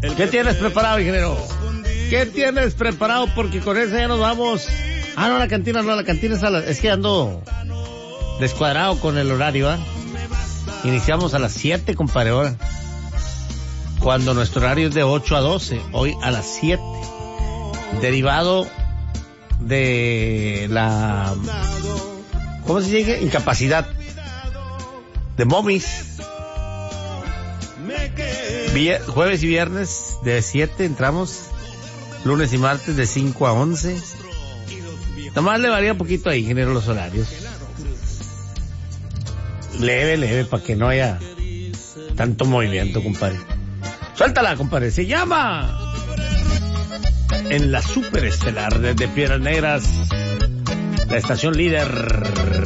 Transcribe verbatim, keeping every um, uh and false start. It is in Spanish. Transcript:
¿Qué tienes preparado, ingeniero? ¿Qué tienes preparado? Porque con eso ya nos vamos. Ah, no, la cantina, no, la cantina es a la... Es que ando descuadrado con el horario, ¿ah? ¿eh? Iniciamos a las siete, compadre, ahora. Cuando nuestro horario es de ocho a doce, hoy a las siete. Derivado de la... ¿Cómo se dice? Incapacidad de momis. Vier, jueves y viernes de siete entramos, lunes y martes de cinco a once. Nomás le varía un poquito ahí, ingeniero, los horarios. Leve, leve, para que no haya tanto movimiento, compadre. Suéltala, compadre. Se llama En la Superestelar desde Piedras Negras, la estación líder.